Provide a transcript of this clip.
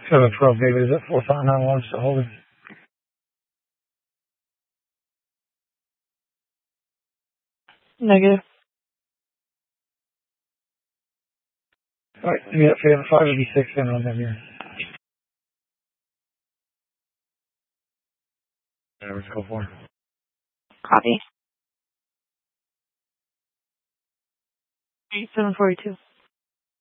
712, David, is that 4591 still holding? Negative. Alright, give me that favor, 586 in on them here. Let's go for it. Copy. 8742.